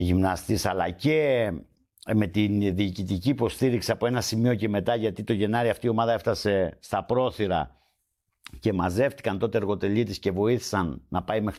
γυμναστής, αλλά και με την διοικητική υποστήριξη από ένα σημείο και μετά, γιατί το Γενάρη αυτή η ομάδα έφτασε στα πρόθυρα και μαζεύτηκαν τότε εργοτελείτες και βοήθησαν να πάει μέχρι